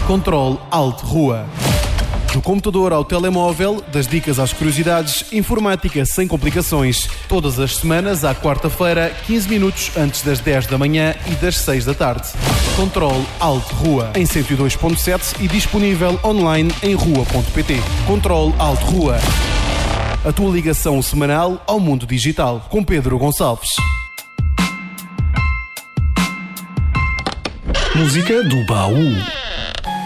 Controle Alt Rua. Do computador ao telemóvel, das dicas às curiosidades, informática sem complicações. Todas as semanas, à quarta-feira, 15 minutos antes das 10 da manhã e das 6 da tarde. Controle Alt Rua, em 102.7 e disponível online em rua.pt. Controle Alt Rua. A tua ligação semanal ao mundo digital. Com Pedro Gonçalves. Música do baú.